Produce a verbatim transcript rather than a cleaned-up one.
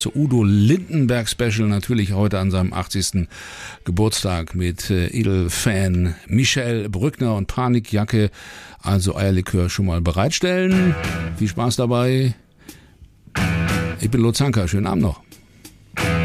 Zu Udo Lindenberg Special, natürlich heute an seinem achtzigsten Geburtstag mit äh, Edelfan Michel Brückner und Panikjacke. Also Eierlikör schon mal bereitstellen. Viel Spaß dabei. Ich bin Lutz Hanker, schönen Abend noch.